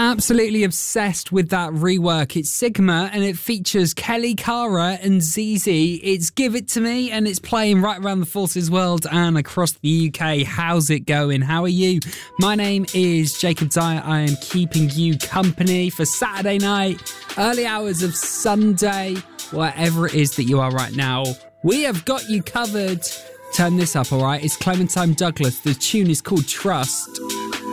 absolutely obsessed with that rework. It's Sigma and it features Kelly Cara and ZZ. It's Give It To Me and it's playing right around the Forces world and across the UK. How's it going? How are you? My name is Jacob Dyer. I am keeping you company for Saturday night, early hours of Sunday, wherever it is that you are right now. We have got you covered. Turn this up, all right? It's Clementine Douglas. The tune is called Trust.